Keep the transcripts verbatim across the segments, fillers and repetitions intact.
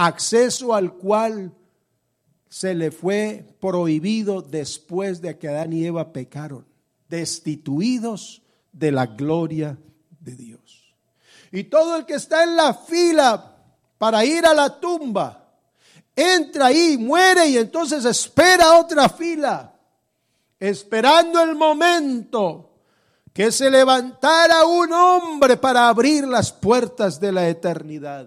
acceso al cual se le fue prohibido después de que Adán y Eva pecaron, destituidos de la gloria de Dios. Y todo el que está en la fila para ir a la tumba, entra ahí, muere y entonces espera otra fila, esperando el momento que se levantara un hombre para abrir las puertas de la eternidad.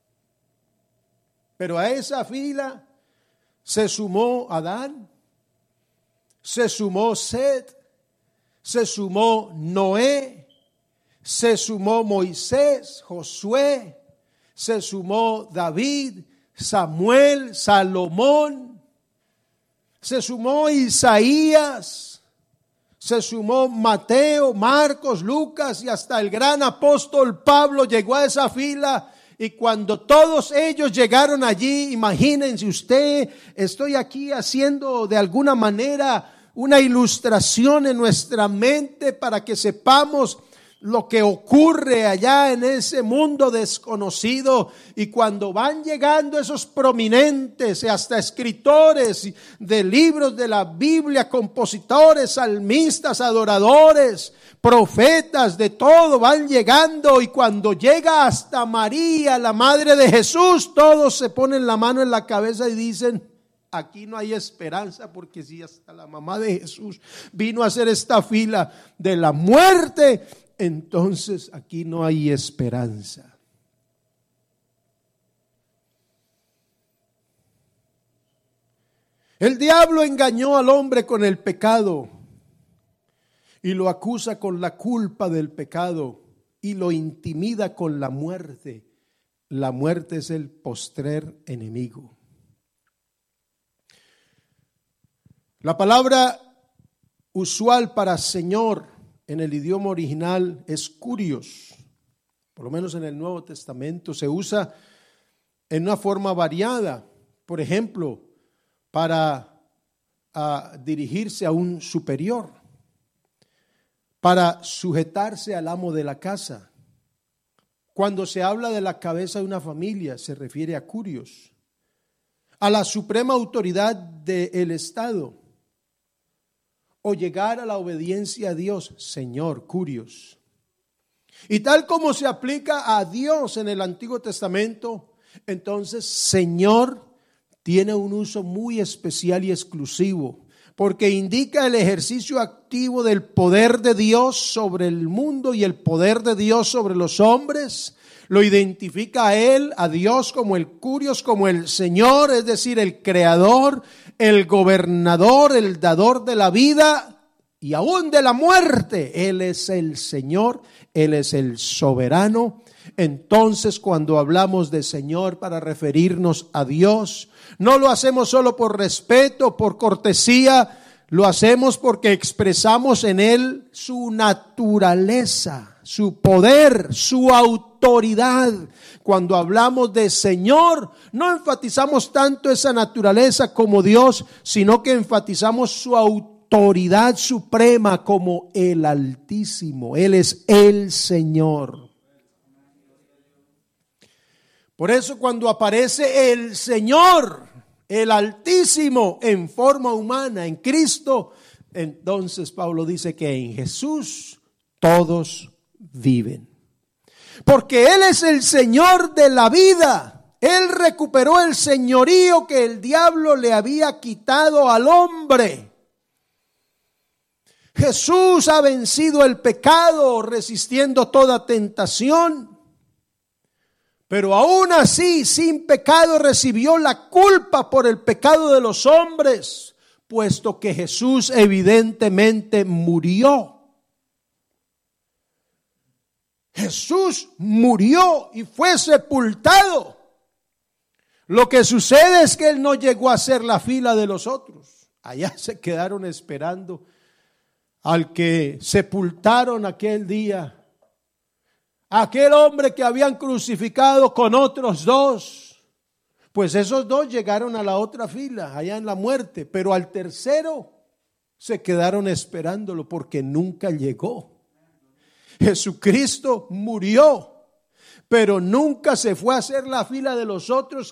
Pero a esa fila se sumó Adán, se sumó Set, se sumó Noé, se sumó Moisés, Josué, se sumó David, Samuel, Salomón, se sumó Isaías, se sumó Mateo, Marcos, Lucas y hasta el gran apóstol Pablo llegó a esa fila. Y cuando todos ellos llegaron allí, imagínense usted, estoy aquí haciendo de alguna manera una ilustración en nuestra mente para que sepamos lo que ocurre allá en ese mundo desconocido. Y cuando van llegando esos prominentes y hasta escritores de libros de la Biblia, compositores, salmistas, adoradores, profetas, de todo van llegando, y cuando llega hasta María, la madre de Jesús, todos se ponen la mano en la cabeza y dicen: aquí no hay esperanza, porque si hasta la mamá de Jesús vino a hacer esta fila de la muerte, entonces aquí no hay esperanza. El diablo engañó al hombre con el pecado y lo acusa con la culpa del pecado y lo intimida con la muerte. La muerte es el postrer enemigo. La palabra usual para Señor en el idioma original es kurios. Por lo menos en el Nuevo Testamento se usa en una forma variada. Por ejemplo, para uh, dirigirse a un superior, para sujetarse al amo de la casa. Cuando se habla de la cabeza de una familia, se refiere a kurios. A la suprema autoridad del Estado, o llegar a la obediencia a Dios, Señor, kurios. Y tal como se aplica a Dios en el Antiguo Testamento, entonces Señor tiene un uso muy especial y exclusivo, porque indica el ejercicio activo del poder de Dios sobre el mundo y el poder de Dios sobre los hombres. Lo identifica a él, a Dios, como el kurios, como el Señor, es decir, el creador, el gobernador, el dador de la vida y aún de la muerte. Él es el Señor, Él es el soberano. Entonces, cuando hablamos de Señor para referirnos a Dios, no lo hacemos solo por respeto, por cortesía, lo hacemos porque expresamos en Él su naturaleza, su poder, su autoridad. Cuando hablamos de Señor, no enfatizamos tanto esa naturaleza como Dios, sino que enfatizamos su autoridad suprema como el Altísimo. Él es el Señor. Por eso cuando aparece el Señor, el Altísimo en forma humana, en Cristo, entonces Pablo dice que en Jesús todos viven. Porque Él es el Señor de la vida. Él recuperó el señorío que el diablo le había quitado al hombre. Jesús ha vencido el pecado, resistiendo toda tentación. Pero aún así, sin pecado, recibió la culpa por el pecado de los hombres, puesto que Jesús evidentemente murió. Jesús murió y fue sepultado. Lo que sucede es que Él no llegó a ser la fila de los otros. Allá se quedaron esperando al que sepultaron aquel día. Aquel hombre que habían crucificado con otros dos, pues esos dos llegaron a la otra fila, allá en la muerte, pero al tercero se quedaron esperándolo porque nunca llegó. Jesucristo murió, pero nunca se fue a hacer la fila de los otros